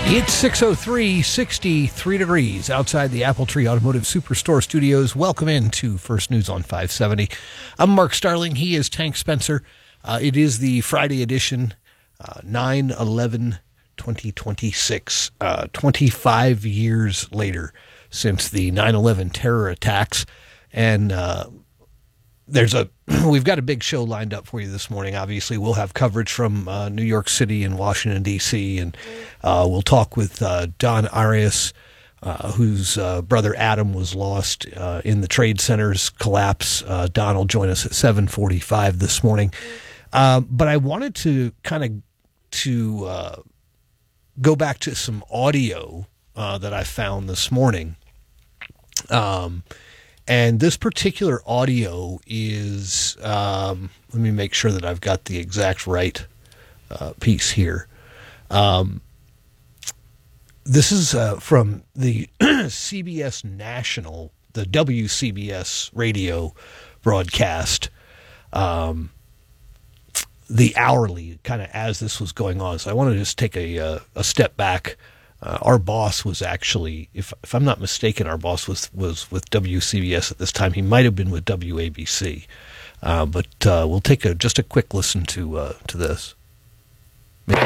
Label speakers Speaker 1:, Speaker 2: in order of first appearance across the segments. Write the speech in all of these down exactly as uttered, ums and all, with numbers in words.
Speaker 1: It's six oh three, sixty-three degrees outside the Apple Tree Automotive Superstore studios. Welcome in to First News on five seventy. I'm Mark Starling. He is Tank Spencer. Uh, it is the Friday edition, uh, nine eleven twenty twenty-six, uh, twenty-five years later since the nine eleven terror attacks. And uh, there's a we've got a big show lined up for you this morning. Obviously, we'll have coverage from uh, New York City and Washington, D C, and uh, we'll talk with uh, Don Arias, uh, whose uh, brother Adam was lost uh, in the Trade Center's collapse. Uh, Don will join us at seven forty-five this morning. Uh, but I wanted to kind of to uh, go back to some audio uh, that I found this morning. Um, and this particular audio is, um, let me make sure that I've got the exact right uh, piece here. Um, this is uh, from the C B S National, the W C B S radio broadcast, um, the hourly, kind of as this was going on. So I want to just take a, uh, a step back. Uh, our boss was actually, if if I'm not mistaken, our boss was, was with W C B S at this time. He might have been with W A B C. Uh, but uh, we'll take a, just a quick listen to uh, to this.
Speaker 2: From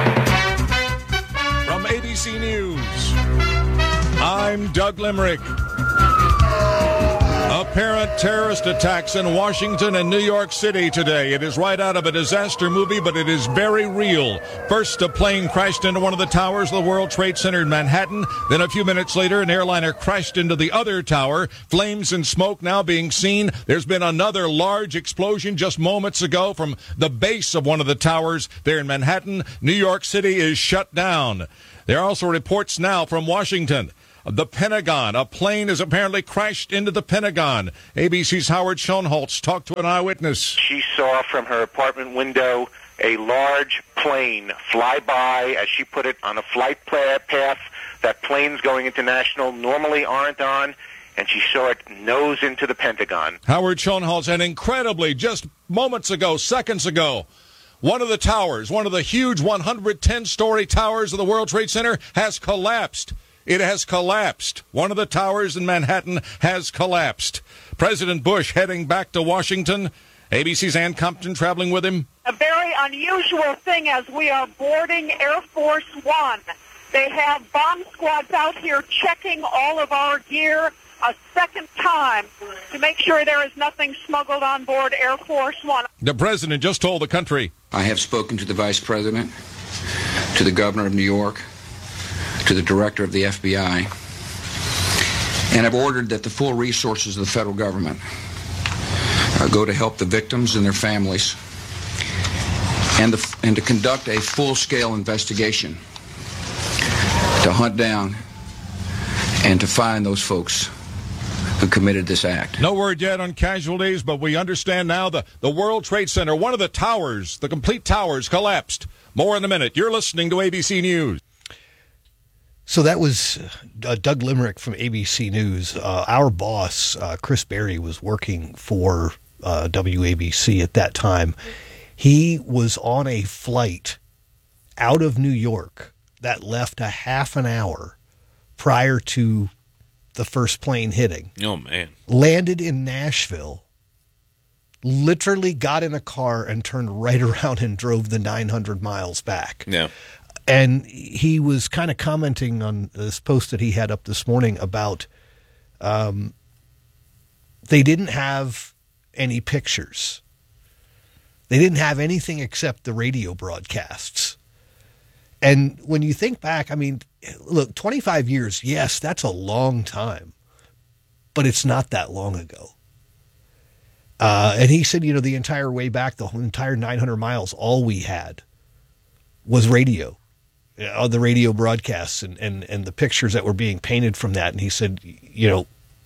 Speaker 2: A B C News, I'm Doug Limerick. Apparent terrorist attacks in Washington and New York City today. It is right out of a disaster movie, but it is very real. First, a plane crashed into one of the towers of the World Trade Center in Manhattan. Then a few minutes later, an airliner crashed into the other tower. Flames and smoke now being seen. There's been another large explosion just moments ago from the base of one of the towers there in Manhattan. New York City is shut down. There are also reports now from Washington. The Pentagon. A plane has apparently crashed into the Pentagon. A B C's Howard Schoenholtz talked to an eyewitness.
Speaker 3: She saw from her apartment window a large plane fly by, as she put it, on a flight path that planes going international normally aren't on, and she saw it nose into the Pentagon.
Speaker 2: Howard Schoenholtz, and incredibly, just moments ago, seconds ago, one of the towers, one of the huge one hundred ten story towers of the World Trade Center has collapsed. It has collapsed. One of the towers in Manhattan has collapsed. President Bush heading back to Washington. A B C's Ann Compton traveling with him.
Speaker 4: A very unusual thing as we are boarding Air Force One. They have bomb squads out here checking all of our gear a second time to make sure there is nothing smuggled on board Air Force One.
Speaker 2: The president just told the country.
Speaker 5: I have spoken to the vice president, to the governor of New York, to the director of the F B I, and I've ordered that the full resources of the federal government uh, go to help the victims and their families, and, the, and to conduct a full-scale investigation to hunt down and to find those folks who committed this act.
Speaker 2: No word yet on casualties, but we understand now the, the World Trade Center, one of the towers, the complete towers, collapsed. More in a minute. You're listening to A B C News.
Speaker 1: So that was uh, Doug Limerick from A B C News. Uh, our boss, uh, Chris Berry, was working for uh, W A B C at that time. He was on a flight out of New York that left a half an hour prior to the first plane hitting.
Speaker 6: Oh, man.
Speaker 1: Landed in Nashville, literally got in a car and turned right around and drove the nine hundred miles back.
Speaker 6: Yeah.
Speaker 1: And he was kind of commenting on this post that he had up this morning about um, they didn't have any pictures. They didn't have anything except the radio broadcasts. And when you think back, I mean, look, twenty-five years, yes, that's a long time, but it's not that long ago. Uh, and he said, you know, the entire way back, the whole entire nine hundred miles, all we had was radio. Uh, the radio broadcasts and, and, and the pictures that were being painted from that. And he said, you know,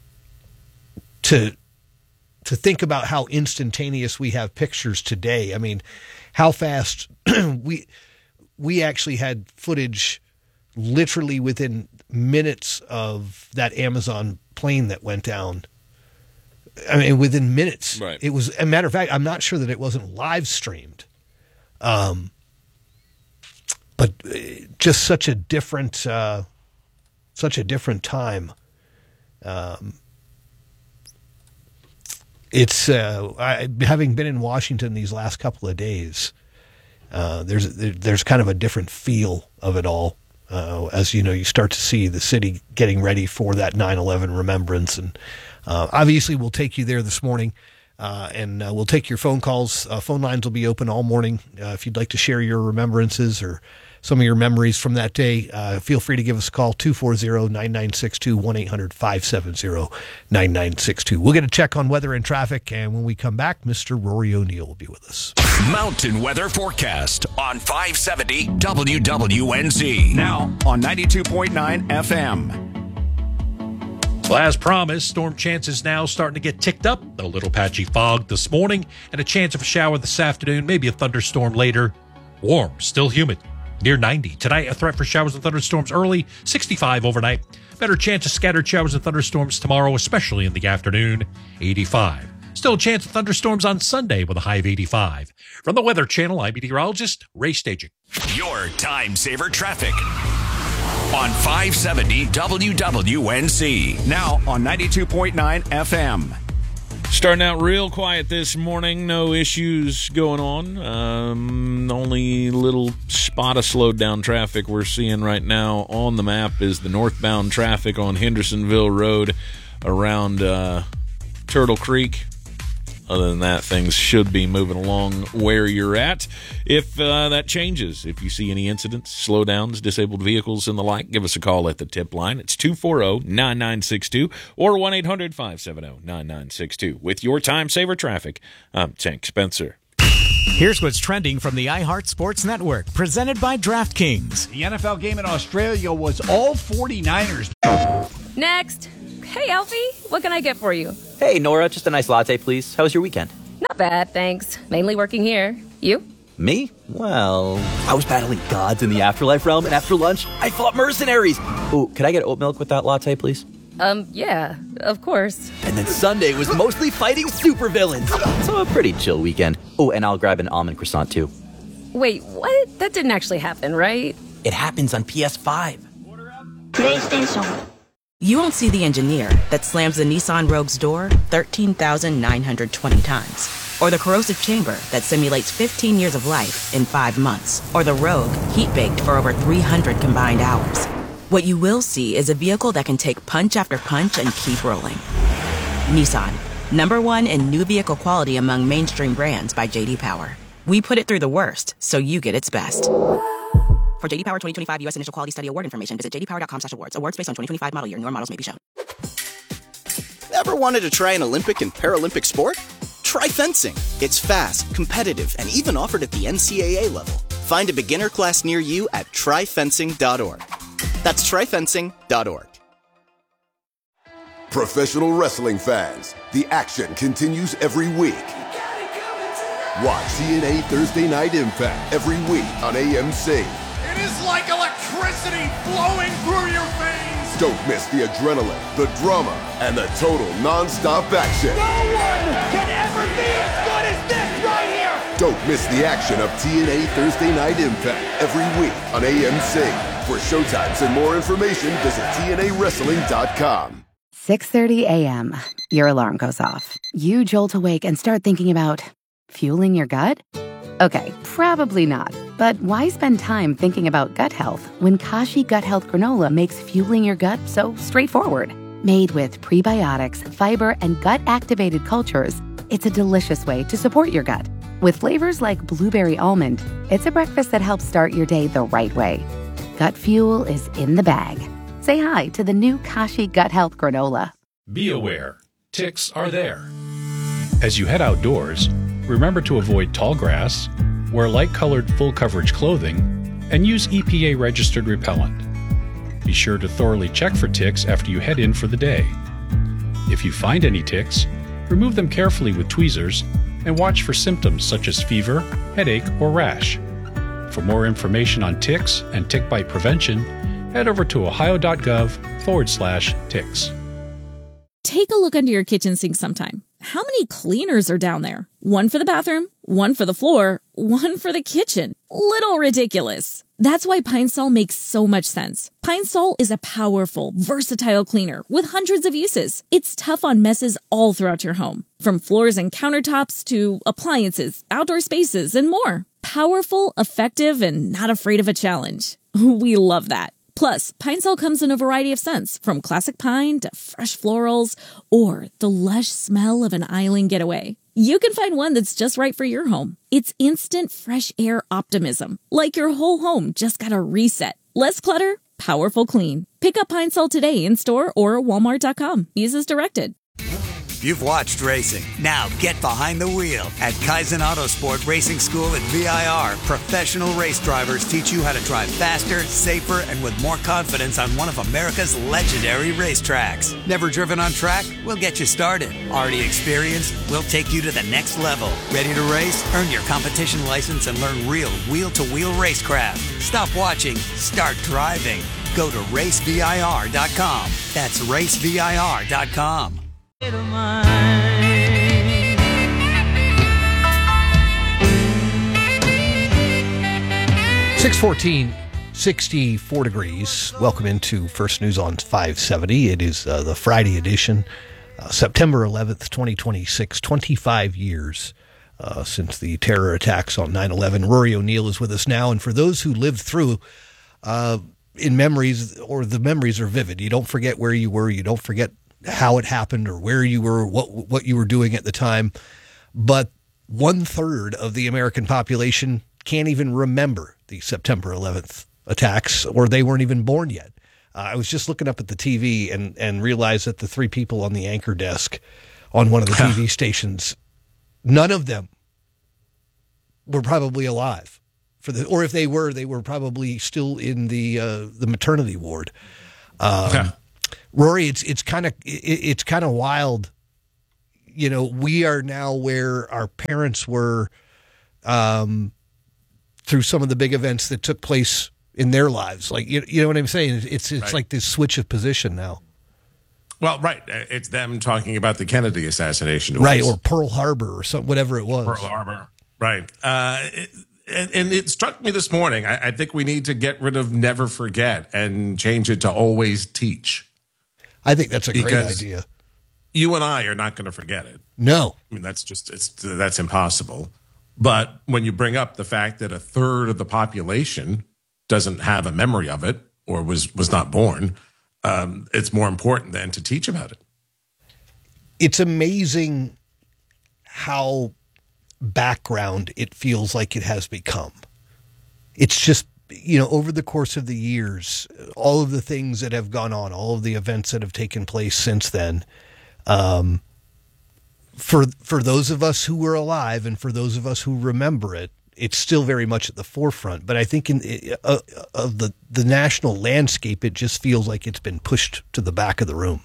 Speaker 1: to to think about how instantaneous we have pictures today. I mean, how fast we we actually had footage literally within minutes of that Amazon plane that went down. I mean, within minutes.
Speaker 6: Right.
Speaker 1: It was, a matter of fact, I'm not sure that it wasn't live streamed. Um, but just such a different, uh, such a different time. Um, it's uh, I, having been in Washington these last couple of days. Uh, there's there's kind of a different feel of it all. Uh, as you know, you start to see the city getting ready for that nine eleven remembrance. And uh, obviously we'll take you there this morning, uh, and uh, we'll take your phone calls. Uh, phone lines will be open all morning. Uh, if you'd like to share your remembrances or some of your memories from that day, uh, feel free to give us a call, two four zero, nine nine six two, one eight hundred, five seven zero, nine nine six two. We'll get a check on weather and traffic, and when we come back, Mister Rory O'Neill will be with us.
Speaker 6: Mountain Weather Forecast on five seventy W W N Z. Now on ninety-two point nine F M.
Speaker 7: Well, as promised, storm chances now starting to get ticked up. A little patchy fog this morning and a chance of a shower this afternoon, maybe a thunderstorm later. Warm, still humid, near ninety. Tonight, a threat for showers and thunderstorms early, sixty-five overnight. Better chance of scattered showers and thunderstorms tomorrow, especially in the afternoon, eighty-five. Still a chance of thunderstorms on Sunday with a high of eighty-five. From the Weather Channel, I'm meteorologist Ray Staging.
Speaker 6: Your time saver traffic on five seventy W W N Z. Now on ninety-two point nine F M.
Speaker 8: Starting out real quiet this morning. No issues going on. Um, only little spot of slowed down traffic we're seeing right now on the map is the northbound traffic on Hendersonville Road around uh, Turtle Creek. Other than that, things should be moving along where you're at. If uh, that changes, if you see any incidents, slowdowns, disabled vehicles, and the like, give us a call at the tip line. It's two four zero, nine nine six two or one eight hundred, five seven zero, nine nine six two. With your time saver traffic, I'm Tank Spencer.
Speaker 9: Here's what's trending from the iHeart Sports Network, presented by DraftKings.
Speaker 10: The N F L game in Australia was all 49ers.
Speaker 11: Next. Hey, Alfie, what can I get for you?
Speaker 12: Hey, Nora, just a nice latte, please. How was your weekend?
Speaker 11: Not bad, thanks. Mainly working here. You?
Speaker 12: Me? Well, I was battling gods in the afterlife realm, and after lunch, I fought mercenaries. Ooh, could I get oat milk with that latte, please?
Speaker 11: Um, yeah, of course.
Speaker 12: And then Sunday was mostly fighting supervillains. So a pretty chill weekend. Oh, and I'll grab an almond croissant, too.
Speaker 11: Wait, what? That didn't actually happen, right?
Speaker 12: It happens on P S five.
Speaker 13: PlayStation. You won't see the engineer that slams the Nissan Rogue's door thirteen thousand nine hundred twenty times. Or the corrosive chamber that simulates fifteen years of life in five months. Or the Rogue heat-baked for over three hundred combined hours. What you will see is a vehicle that can take punch after punch and keep rolling. Nissan, number one in new vehicle quality among mainstream brands by J D Power. We put it through the worst, so you get its best. For J D Power twenty twenty-five U S Initial Quality Study Award information, visit j d power dot com slash awards. Awards based on twenty twenty-five model year. Newer models may be shown.
Speaker 14: Ever wanted to try an Olympic and Paralympic sport? Try fencing. It's fast, competitive, and even offered at the N C A A level. Find a beginner class near you at try fencing dot org. That's try fencing dot org.
Speaker 15: Professional wrestling fans, the action continues every week. Watch T N A Thursday Night Impact every week on A M C.
Speaker 16: It is like electricity flowing through your veins.
Speaker 15: Don't miss the adrenaline, the drama, and the total non-stop action.
Speaker 16: No one can ever be as good as this right here.
Speaker 15: Don't miss the action of T N A Thursday Night Impact every week on A M C. For showtimes and more information, visit T N A wrestling dot com.
Speaker 17: six thirty a.m. Your alarm goes off. You jolt awake and start thinking about fueling your gut? Okay, probably not. But why spend time thinking about gut health when Kashi Gut Health Granola makes fueling your gut so straightforward? Made with prebiotics, fiber, and gut-activated cultures, it's a delicious way to support your gut. With flavors like blueberry almond, it's a breakfast that helps start your day the right way. Gut fuel is in the bag. Say hi to the new Kashi Gut Health Granola.
Speaker 18: Be aware, ticks are there. As you head outdoors, remember to avoid tall grass, wear light-colored full-coverage clothing, and use E P A-registered repellent. Be sure to thoroughly check for ticks after you head in for the day. If you find any ticks, remove them carefully with tweezers and watch for symptoms such as fever, headache, or rash. For more information on ticks and tick bite prevention, head over to ohio.gov forward slash ticks.
Speaker 19: Take a look under your kitchen sink sometime. How many cleaners are down there? One for the bathroom, one for the floor, one for the kitchen. Little ridiculous. That's why Pine Sol makes so much sense. Pine Sol is a powerful, versatile cleaner with hundreds of uses. It's tough on messes all throughout your home, from floors and countertops to appliances, outdoor spaces, and more. Powerful, effective, and not afraid of a challenge. We love that. Plus, Pine Sol comes in a variety of scents, from classic pine to fresh florals, or the lush smell of an island getaway. You can find one that's just right for your home. It's instant fresh air optimism, like your whole home just got a reset. Less clutter, powerful clean. Pick up Pine Sol today in store or walmart dot com. Use as directed.
Speaker 20: You've watched racing. Now get behind the wheel at Kaizen Autosport Racing School at V I R. Professional race drivers teach you how to drive faster, safer, and with more confidence on one of America's legendary racetracks. Never driven on track? We'll get you started. Already experienced? We'll take you to the next level. Ready to race? Earn your competition license and learn real wheel-to-wheel racecraft. Stop watching. Start driving. Go to race V I R dot com. That's race V I R dot com.
Speaker 1: six fourteen, sixty-four degrees. Welcome into First News on five seventy. It is uh, the Friday edition, uh, September eleventh, twenty twenty-six, twenty-five years uh, since the terror attacks on nine eleven. Rory O'Neill is with us now, and for those who lived through, uh, in memories, or the memories are vivid. You don't forget where you were. You don't forget how it happened or where you were, what what you were doing at the time. But one third of the American population can't even remember the September eleventh attacks, or they weren't even born yet. Uh, I was just looking up at the T V and, and realized that the three people on the anchor desk on one of the T V stations, none of them were probably alive for the, or if they were, they were probably still in the uh, the maternity ward. Um, yeah. Rory, it's it's kind of it, it's kind of wild. You know, we are now where our parents were um, through some of the big events that took place in their lives. Like, you, you know what I'm saying? It's it's
Speaker 21: right.
Speaker 1: like this switch of position now.
Speaker 21: Well, right. It's them talking about the Kennedy assassination.
Speaker 1: Right, or Pearl Harbor or some, whatever it was.
Speaker 21: Pearl Harbor. Right. Uh, it, and, and it struck me this morning. I, I think we need to get rid of never forget and change it to always teach.
Speaker 1: I think that's a great
Speaker 21: because
Speaker 1: idea.
Speaker 21: You and I are not going to forget it.
Speaker 1: No.
Speaker 21: I mean, that's just, it's that's impossible. But when you bring up the fact that a third of the population doesn't have a memory of it or was, was not born, um, it's more important than to teach about it.
Speaker 1: It's amazing how background it feels like it has become. It's just, you know, over the course of the years, all of the things that have gone on, all of the events that have taken place since then, um, for for those of us who were alive and for those of us who remember it, it's still very much at the forefront. But I think in uh, of the, the national landscape, it just feels like it's been pushed to the back of the room.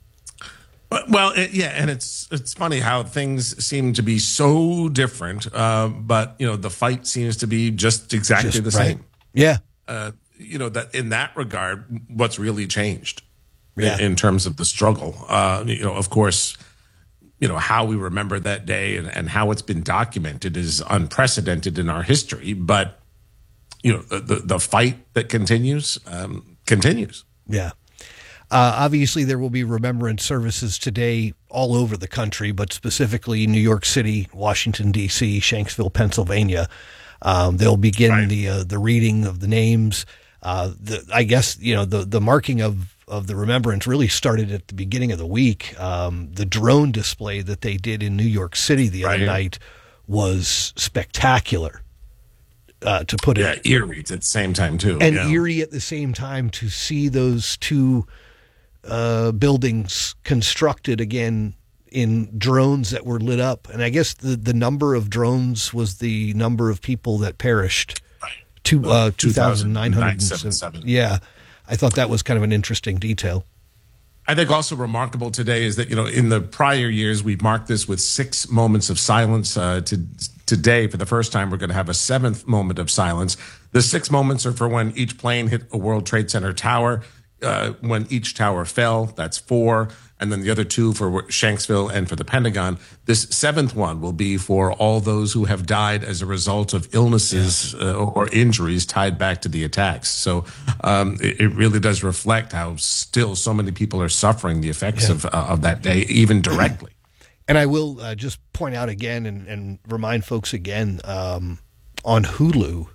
Speaker 21: Well, it, yeah, and it's it's funny how things seem to be so different, uh, but, you know, the fight seems to be just exactly just, the
Speaker 1: right.
Speaker 21: same.
Speaker 1: Yeah.
Speaker 21: Uh, you know, that in that regard, what's really changed
Speaker 1: yeah.
Speaker 21: in, in terms of the struggle? Uh, you know, of course, you know, how we remember that day and, and how it's been documented is unprecedented in our history. But, you know, the, the, the fight that continues, um, continues.
Speaker 1: Yeah. Uh, obviously, there will be remembrance services today all over the country, but specifically New York City, Washington, D C, Shanksville, Pennsylvania. Um, they'll begin right. the uh, the reading of the names. Uh, the, I guess, you know, the, the marking of, of the remembrance really started at the beginning of the week. Um, the drone display that they did in New York City the
Speaker 21: right.
Speaker 1: other night was spectacular, uh, to put
Speaker 21: yeah,
Speaker 1: it.
Speaker 21: Yeah, eerie at the same time, too.
Speaker 1: And
Speaker 21: yeah.
Speaker 1: eerie at the same time to see those two uh, buildings constructed again in drones that were lit up. And I guess the, the number of drones was the number of people that perished.
Speaker 21: Right.
Speaker 1: Two, uh, two thousand nine hundred
Speaker 21: seventy-seven.
Speaker 1: Yeah. I thought that was kind of an interesting detail.
Speaker 21: I think also remarkable today is that, you know, in the prior years, we've marked this with six moments of silence. Uh, to, today, for the first time, we're going to have a seventh moment of silence. The six moments are for when each plane hit a World Trade Center tower. uh, when each tower fell. That's four. And then the other two for Shanksville and for the Pentagon. This seventh one will be for all those who have died as a result of illnesses uh, or injuries tied back to the attacks. So um, it, it really does reflect how still so many people are suffering the effects
Speaker 1: Yeah.
Speaker 21: of, uh, of that day, even directly.
Speaker 1: And I will uh, just point out again and, and remind folks again, um, on Hulu,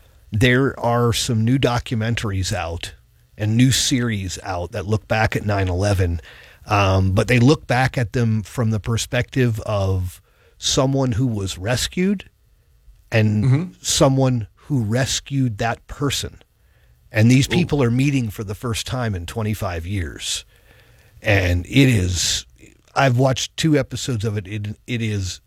Speaker 1: there are some new documentaries out and new series out that look back at nine eleven. Um, but they look back at them from the perspective of someone who was rescued and mm-hmm. someone who rescued that person. And these people Ooh. are meeting for the first time in twenty-five years. And it is, I've watched two episodes of it. It, it is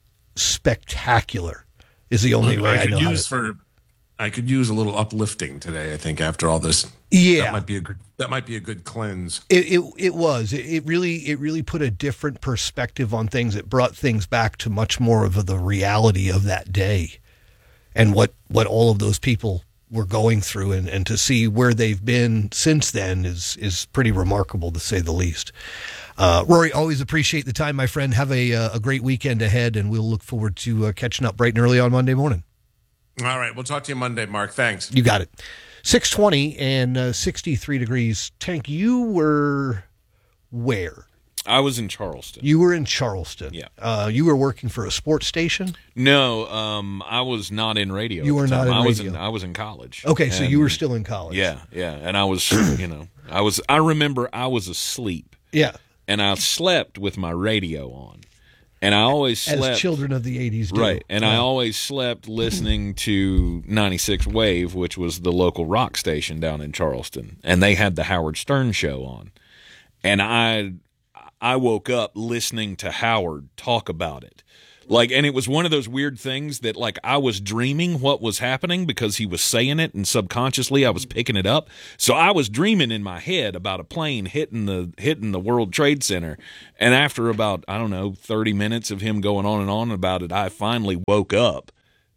Speaker 1: spectacular is the only
Speaker 21: Well,
Speaker 1: way
Speaker 21: I
Speaker 1: I
Speaker 21: could
Speaker 1: know
Speaker 21: use
Speaker 1: how to.
Speaker 21: for I could use a little uplifting today, I think, after all this.
Speaker 1: Yeah.
Speaker 21: That might be a good that might be a good cleanse.
Speaker 1: It it, it was. It, it really it really put a different perspective on things. It brought things back to much more of the reality of that day and what, what all of those people were going through, and, and to see where they've been since then is is pretty remarkable, to say the least. Uh, Rory, always appreciate the time, my friend. Have a uh, a great weekend ahead, and we'll look forward to uh, catching up bright and early on Monday morning.
Speaker 21: All right. We'll talk to you Monday, Mark. Thanks.
Speaker 1: You got it. six twenty and uh, sixty-three degrees. Tank, you were where?
Speaker 8: I was in Charleston.
Speaker 1: You were in Charleston.
Speaker 8: Yeah.
Speaker 1: Uh, you were working for a sports station?
Speaker 8: No, um, I was not in radio.
Speaker 1: You
Speaker 8: at
Speaker 1: were
Speaker 8: the
Speaker 1: not
Speaker 8: time.
Speaker 1: in
Speaker 8: I was
Speaker 1: radio.
Speaker 8: in I was in college.
Speaker 1: Okay, so
Speaker 8: And-
Speaker 1: you were still in college.
Speaker 8: Yeah, yeah. And I was, you know, I was. I remember I was asleep.
Speaker 1: Yeah.
Speaker 8: And I slept with my radio on. And I always slept.
Speaker 1: As children of the eighties do.
Speaker 8: Right. And I
Speaker 1: Yeah.
Speaker 8: always slept listening to ninety-six Wave, which was the local rock station down in Charleston. And they had the Howard Stern show on. And I I woke up listening to Howard talk about it. Like, and it was one of those weird things that, like, I was dreaming what was happening because he was saying it, and subconsciously I was picking it up. So I was dreaming in my head about a plane hitting the hitting the World Trade Center. And after about, I don't know, thirty minutes of him going on and on about it, I finally woke up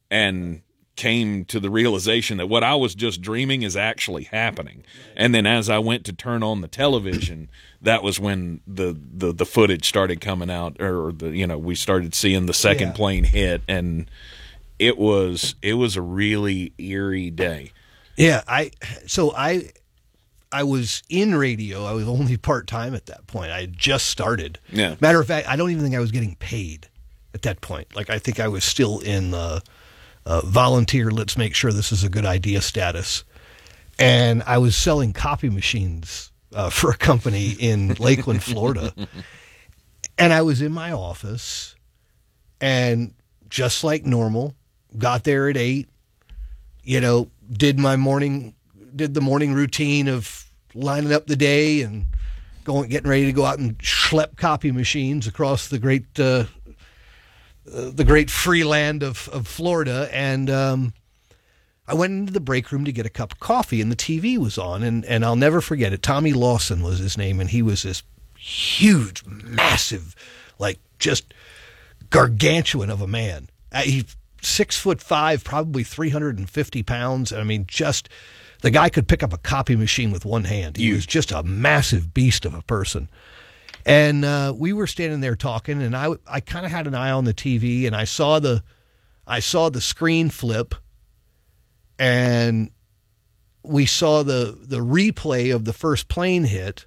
Speaker 8: and came to the realization that what I was just dreaming is actually happening. And then as I went to turn on the television, that was when the, the, the footage started coming out, or the, you know, we started seeing the second
Speaker 1: Yeah.
Speaker 8: plane hit, and it was, it was a really eerie day.
Speaker 1: Yeah, I so I I was in radio. I was only part-time at that point. I had just started.
Speaker 8: Yeah.
Speaker 1: Matter of fact, I don't even think I was getting paid at that point. Like, I think I was still in the uh, volunteer, let's make sure this is a good idea status. And I was selling copy machines uh, for a company in Lakeland, Florida. And I was in my office, and just like normal, got there at eight, you know, did my morning, did the morning routine of lining up the day and going, getting ready to go out and schlep copy machines across the great, uh, uh, the great free land of, of Florida. And, um, I went into the break room to get a cup of coffee, and the T V was on, and, and I'll never forget it. Tommy Lawson was his name, and he was this huge, massive, like just gargantuan of a man. Uh, he's six foot five, probably three hundred fifty pounds. I mean, just the guy could pick up a copy machine with one hand. He was just a massive beast of a person. And uh, we were standing there talking, and I, I kind of had an eye on the T V, and I saw the, I saw the screen flip, and we saw the the replay of the first plane hit,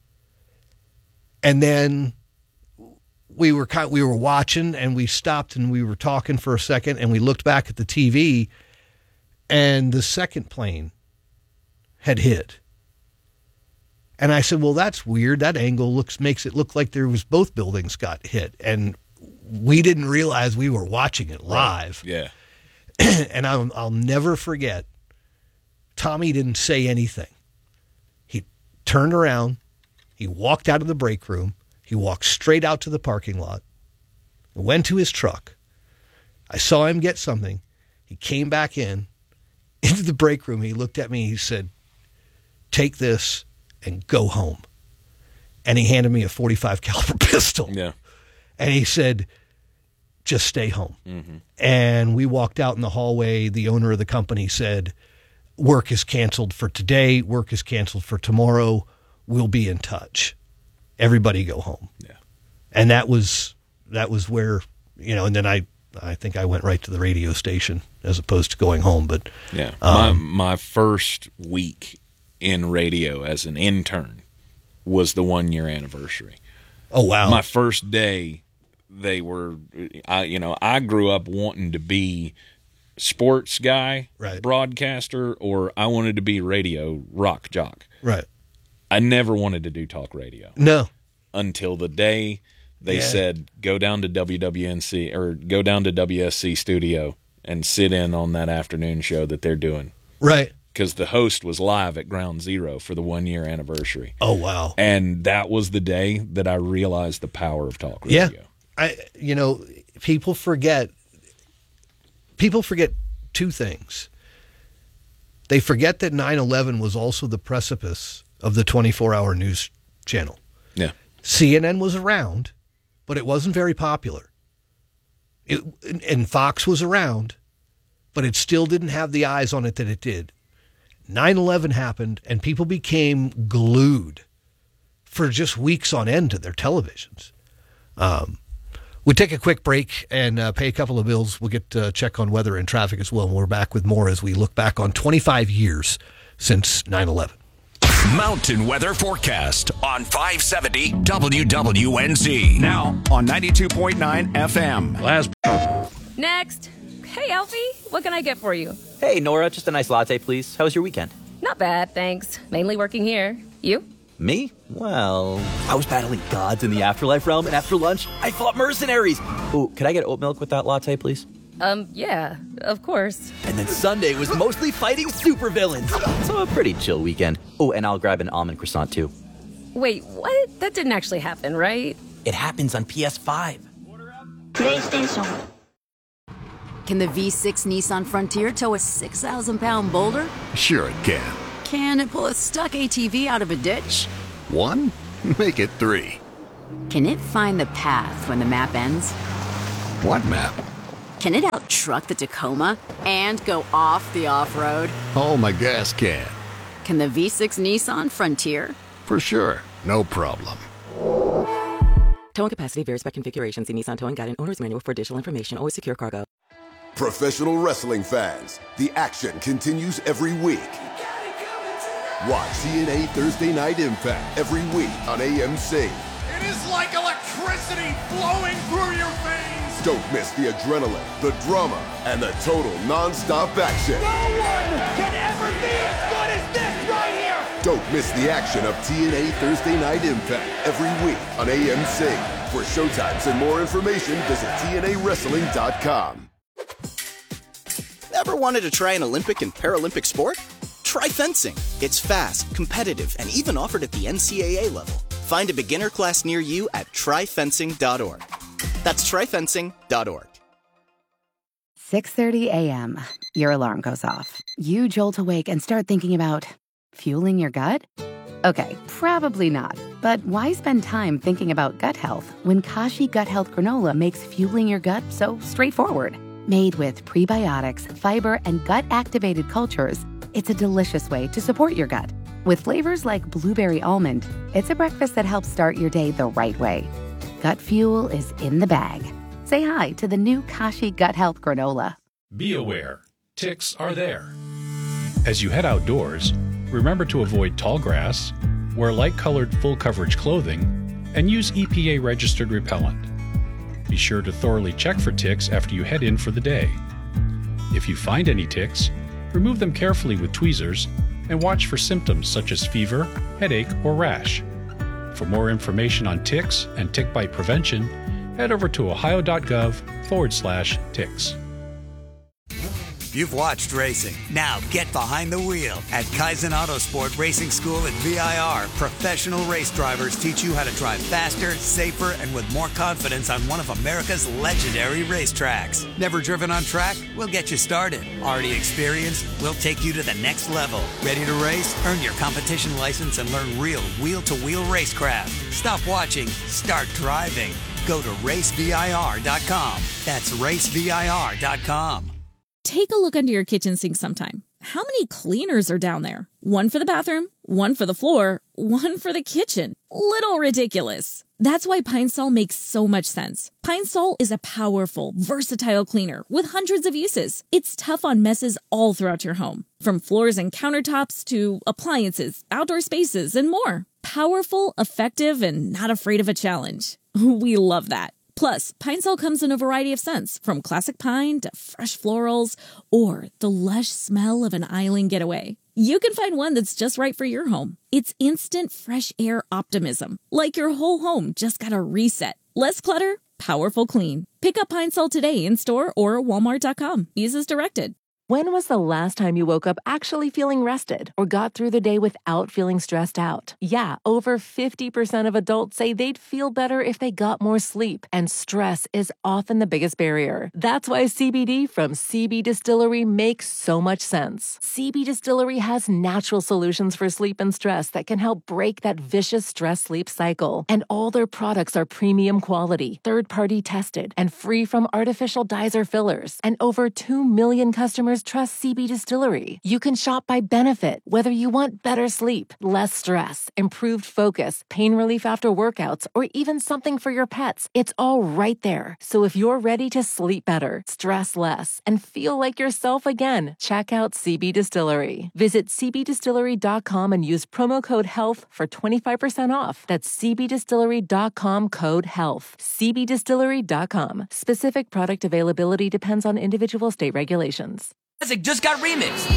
Speaker 1: and then we were kind, we were watching, and we stopped, and we were talking for a second, and we looked back at the T V, and the second plane had hit. And I said, well, that's weird. That angle looks makes it look like there was both buildings got hit. And we didn't realize we were watching it live.
Speaker 8: Yeah.
Speaker 1: And I'll, I'll never forget, Tommy didn't say anything. He turned around. He walked out of the break room. He walked straight out to the parking lot, went to his truck. I saw him get something. He came back in, into the break room. He looked at me. He said, take this and go home. And he handed me a forty-five caliber pistol.
Speaker 8: Yeah.
Speaker 1: And he said, just stay home.
Speaker 8: Mm-hmm.
Speaker 1: And we walked out in the hallway. The owner of the company said, work is canceled for today. Work is canceled for tomorrow. we'll be in touch. Everybody go home.
Speaker 8: Yeah.
Speaker 1: And that was that was where, you know, and then I I think I went right to the radio station as opposed to going home. But
Speaker 8: yeah,
Speaker 1: um,
Speaker 8: my my first week in radio as an intern was the one year anniversary.
Speaker 1: Oh wow!
Speaker 8: My first day, they were, I you know, I grew up wanting to be sports guy,
Speaker 1: right.
Speaker 8: broadcaster, or I wanted to be radio rock jock.
Speaker 1: Right.
Speaker 8: I never wanted to do talk radio.
Speaker 1: No.
Speaker 8: Until the day they
Speaker 1: Yeah.
Speaker 8: said, go down to W W N C or go down to W S C studio and sit in on that afternoon show that they're doing.
Speaker 1: Right.
Speaker 8: Because the host was live at Ground Zero for the one-year anniversary.
Speaker 1: Oh, wow.
Speaker 8: And that was the day that I realized the power of talk radio.
Speaker 1: Yeah. I, you know, people forget, people forget two things. They forget that nine eleven was also the precipice of the twenty-four hour news channel.
Speaker 8: Yeah.
Speaker 1: C N N was around, but it wasn't very popular. It, and Fox was around, but it still didn't have the eyes on it that it did. nine eleven happened, and people became glued for just weeks on end to their televisions. Um, we'll take a quick break and uh, pay a couple of bills. We'll get uh, check on weather and traffic as well, and we're back with more as we look back on twenty-five years since nine eleven.
Speaker 6: Mountain Weather Forecast on five seventy W W N Z. Now on ninety-two point nine F M.
Speaker 7: Last.
Speaker 11: Next. Hey, Alfie, what can I get for you?
Speaker 12: Hey, Nora, just a nice latte, please. How was your weekend?
Speaker 11: Not bad, thanks. Mainly working here. You?
Speaker 12: Me? Well, I was battling gods in the afterlife realm, and after lunch, I fought mercenaries. Ooh, could I get oat milk with that latte, please?
Speaker 11: Um, yeah, of course.
Speaker 12: And then Sunday was mostly fighting supervillains. So a pretty chill weekend. Oh, and I'll grab an almond croissant, too.
Speaker 11: Wait, what? That didn't actually happen, right?
Speaker 12: It happens on P S five.
Speaker 3: PlayStation. Can the V six Nissan Frontier tow a six thousand pound boulder?
Speaker 15: Sure it can.
Speaker 3: Can it pull a stuck A T V out of a ditch?
Speaker 15: One? Make it three.
Speaker 3: Can it find the path when the map ends?
Speaker 15: What map?
Speaker 3: Can it out-truck the Tacoma and go off the off-road?
Speaker 15: Oh, my gas can.
Speaker 3: Can the V six Nissan Frontier?
Speaker 15: For sure. No problem.
Speaker 13: Towing capacity varies by configuration. See Nissan Towing Guide and Owner's Manual for additional information. Always secure cargo.
Speaker 15: Professional wrestling fans, the action continues every week. Watch T N A Thursday Night Impact every week on A M C.
Speaker 16: It is like electricity flowing through your veins.
Speaker 15: Don't miss the adrenaline, the drama, and the total non-stop action.
Speaker 16: No one can ever be as good as this right here.
Speaker 15: Don't miss the action of T N A Thursday Night Impact every week on A M C. For showtimes and more information, visit T N A wrestling dot com.
Speaker 14: Ever wanted to try an Olympic and Paralympic sport? Try fencing. It's fast, competitive, and even offered at the N C A A level. Find a beginner class near you at try fencing dot org. That's try fencing dot org.
Speaker 17: six thirty a.m. Your alarm goes off. You jolt awake and start thinking about fueling your gut? Okay, probably not. But why spend time thinking about gut health when Kashi Gut Health Granola makes fueling your gut so straightforward? Made with prebiotics, fiber, and gut-activated cultures, it's a delicious way to support your gut. With flavors like blueberry almond, it's a breakfast that helps start your day the right way. Gut fuel is in the bag. Say hi to the new Kashi Gut Health Granola.
Speaker 18: Be aware, ticks are there. As you head outdoors, remember to avoid tall grass, wear light-colored full-coverage clothing, and use E P A-registered repellent. Be sure to thoroughly check for ticks after you head in for the day. If you find any ticks, remove them carefully with tweezers and watch for symptoms such as fever, headache, or rash. For more information on ticks and tick bite prevention, head over to ohio.gov forward slash ticks.
Speaker 20: You've watched racing. Now get behind the wheel. At Kaizen Autosport Racing School at V I R, professional race drivers teach you how to drive faster, safer, and with more confidence on one of America's legendary racetracks. Never driven on track? We'll get you started. Already experienced? We'll take you to the next level. Ready to race? Earn your competition license and learn real wheel-to-wheel racecraft. Stop watching. Start driving. Go to race V I R dot com. That's race V I R dot com.
Speaker 19: Take a look under your kitchen sink sometime. How many cleaners are down there? One for the bathroom, one for the floor, one for the kitchen. Little ridiculous. That's why Pine Sol makes so much sense. Pine Sol is a powerful, versatile cleaner with hundreds of uses. It's tough on messes all throughout your home, from floors and countertops to appliances, outdoor spaces, and more. Powerful, effective, and not afraid of a challenge. We love that. Plus, Pine Sol comes in a variety of scents, from classic pine to fresh florals, or the lush smell of an island getaway. You can find one that's just right for your home. It's instant fresh air optimism, like your whole home just got a reset. Less clutter, powerful clean. Pick up Pine Sol today in store or walmart dot com. Use as directed.
Speaker 4: When was the last time you woke up actually feeling rested or got through the day without feeling stressed out? Yeah, over fifty percent of adults say they'd feel better if they got more sleep, and stress is often the biggest barrier. That's why C B D from C B Distillery makes so much sense. C B Distillery has natural solutions for sleep and stress that can help break that vicious stress-sleep cycle. And all their products are premium quality, third-party tested, and free from artificial dyes or fillers. And over two million customers trust C B Distillery. You can shop by benefit, whether you want better sleep, less stress, improved focus, pain relief after workouts, or even something for your pets. It's all right there. So if you're ready to sleep better, stress less, and feel like yourself again, check out C B Distillery. Visit c b distillery dot com and use promo code HEALTH for twenty-five percent off. That's c b distillery dot com code HEALTH. c b distillery dot com. Specific product availability depends on individual state regulations.
Speaker 22: Classic just got remixed.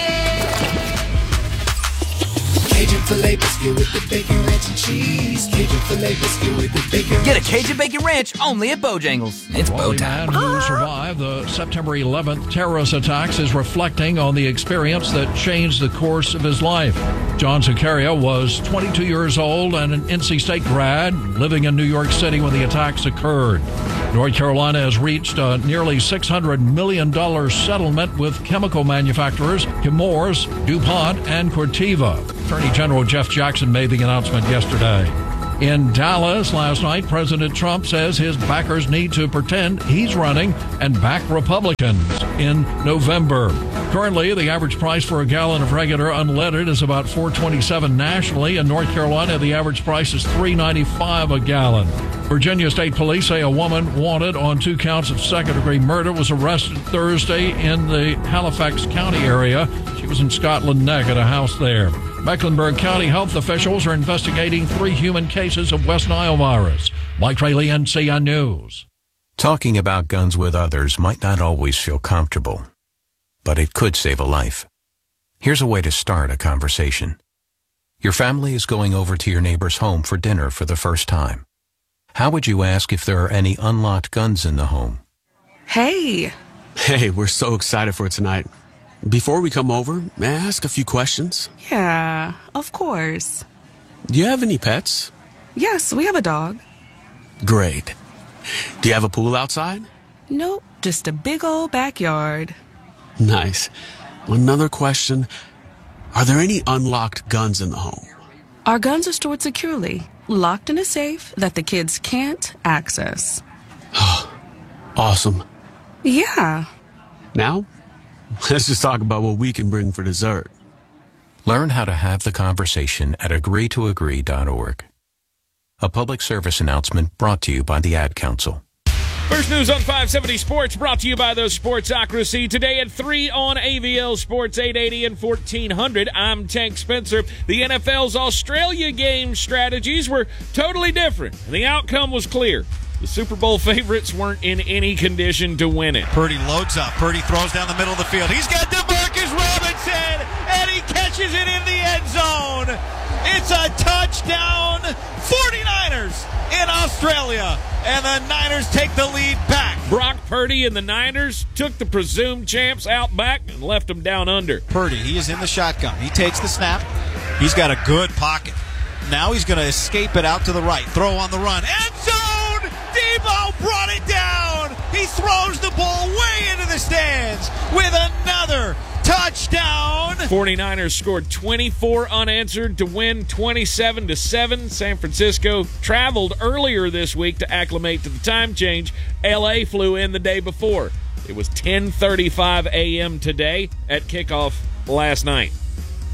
Speaker 23: Cajun filet biscuit with the bacon ranch and cheese. Cajun filet biscuit with the bacon.
Speaker 22: Get a Cajun bacon ranch only at Bojangles. It's
Speaker 1: Wally
Speaker 22: Bowtime.
Speaker 1: Man, who survived the September eleventh terrorist attacks, is reflecting on the experience that changed the course of his life. John Zuccaria was twenty-two years old and an N C State grad, living in New York City when the attacks occurred. North Carolina has reached a nearly six hundred million dollars settlement with chemical manufacturers Chemours, DuPont, and Corteva. Attorney General Jeff Jackson made the announcement yesterday. In Dallas last night, President Trump says his backers need to pretend he's running and back Republicans in November. Currently, the average price for a gallon of regular unleaded is about four dollars and twenty-seven cents nationally. In North Carolina, the average price is three dollars and ninety-five cents a gallon. Virginia State Police say a woman wanted on two counts of second-degree murder was arrested Thursday in the Halifax County area. She was in Scotland Neck at a house there. Mecklenburg County health officials are investigating three human cases of West Nile virus. Mike Traley, N C N News.
Speaker 24: Talking about guns with others might not always feel comfortable, but it could save a life. Here's a way to start a conversation. Your family is going over to your neighbor's home for dinner for the first time. How would you ask if there are any unlocked guns in the home?
Speaker 25: Hey. Hey, we're so excited for tonight. Before we come over, may I ask a few questions?
Speaker 26: Yeah, of course.
Speaker 25: Do you have any pets?
Speaker 26: Yes, we have a dog.
Speaker 25: Great. Do you have a pool outside?
Speaker 26: Nope, just a big old backyard.
Speaker 25: Nice. Another question. Are there any unlocked guns in the home?
Speaker 26: Our guns are stored securely, locked in a safe that the kids can't access.
Speaker 25: Awesome.
Speaker 26: Yeah.
Speaker 25: Now, let's just talk about what we can bring for dessert.
Speaker 24: Learn how to have the conversation at agree to agree dot org. A public service announcement brought to you by the Ad Council.
Speaker 8: First News on five seventy Sports, brought to you by the Sportsocracy. Today at three on A V L Sports eight eighty and fourteen hundred. I'm Tank Spencer. The N F L's Australia game strategies were totally different, and the outcome was clear. The Super Bowl favorites weren't in any condition to win it.
Speaker 27: Purdy loads up. Purdy throws down the middle of the field. He's got DeMarcus Robinson, and he catches it in the end zone. It's a touchdown. forty-niners in Australia, and the Niners take the lead back.
Speaker 8: Brock Purdy and the Niners took the presumed champs out back and left them down under.
Speaker 27: Purdy, he is in the shotgun. He takes the snap. He's got a good pocket. Now he's going to escape it out to the right. Throw on the run. End zone! Debo brought it down. He throws the ball way into the stands with another touchdown.
Speaker 8: forty-niners scored twenty-four unanswered to win twenty-seven to seven. San Francisco traveled earlier this week to acclimate to the time change. L A flew in the day before. It was ten thirty-five a.m. today at kickoff last night.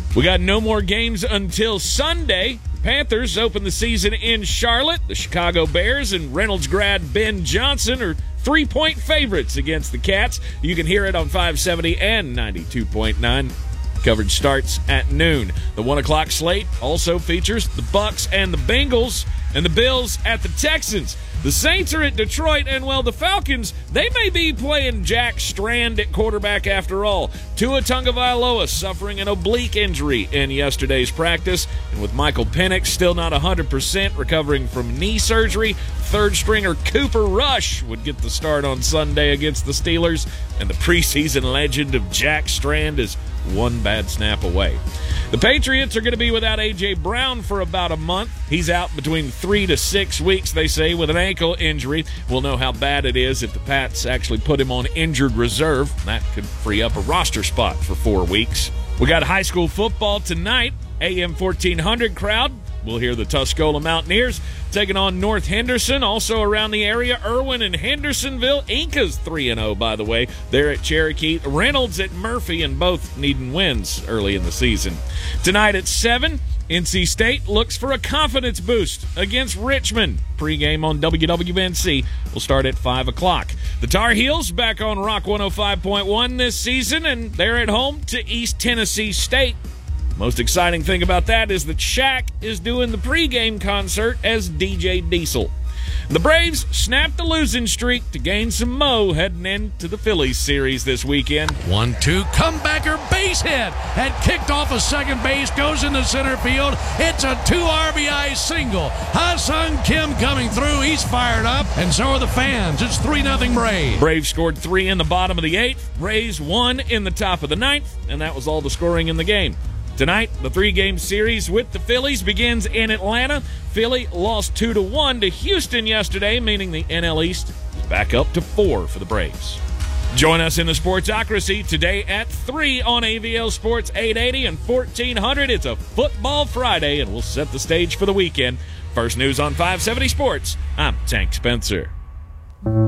Speaker 8: We got no more games until Sunday. Panthers open the season in Charlotte. The Chicago Bears and Reynolds grad Ben Johnson are three-point favorites against the Cats. You can hear it on five seventy and ninety-two point nine. Coverage starts at noon. The one o'clock slate also features the Bucks and the Bengals and the Bills at the Texans. The Saints are at Detroit, and, well, the Falcons, they may be playing Jack Strand at quarterback after all. Tua Tagovailoa suffering an oblique injury in yesterday's practice, and with Michael Penix still not one hundred percent recovering from knee surgery, third-stringer Cooper Rush would get the start on Sunday against the Steelers, and the preseason legend of Jack Strand is one bad snap away. The Patriots are going to be without A J. Brown for about a month. He's out between three to six weeks, they say, with an ankle injury. We'll know how bad it is if the Pats actually put him on injured reserve. That could free up a roster spot for four weeks. We got high school football tonight. A M fourteen hundred crowd. We'll hear the Tuscola Mountaineers taking on North Henderson. Also around the area, Irwin and Hendersonville. Inca's three and oh, by the way. They're at Cherokee. Reynolds at Murphy, and both needing wins early in the season. Tonight at seven, N C State looks for a confidence boost against Richmond. Pre-game on W W N C will start at five o'clock. The Tar Heels back on Rock one oh five point one this season, and they're at home to East Tennessee State. Most exciting thing about that is that Shaq is doing the pregame concert as D J Diesel. The Braves snapped the losing streak to gain some mo heading into the Phillies series this weekend.
Speaker 2: one two, comebacker, base hit, and kicked off of second base, goes into center field. It's a two R B I single. Ha-Sung Kim coming through. He's fired up, and so are the fans. It's three nothing Braves.
Speaker 8: Braves scored three in the bottom of the eighth. Rays won in the top of the ninth, and that was all the scoring in the game. Tonight, the three-game series with the Phillies begins in Atlanta. Philly lost two to one to Houston yesterday, meaning the N L East is back up to four for the Braves. Join us in the Sportsocracy today at three on A V L Sports eight eighty and fourteen hundred. It's a Football Friday, and we'll set the stage for the weekend. First News on five seventy Sports, I'm Tank Spencer.